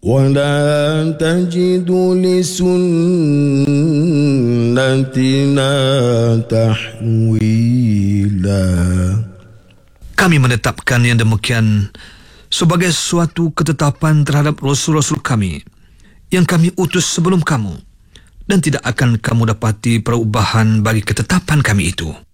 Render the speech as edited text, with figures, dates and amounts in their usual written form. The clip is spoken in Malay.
ولا تجد لسنتنا تحويلا. Kami menetapkan yang demikian sebagai suatu ketetapan terhadap Rasul-Rasul kami yang kami utus sebelum kamu, dan tidak akan kamu dapati perubahan bagi ketetapan kami itu.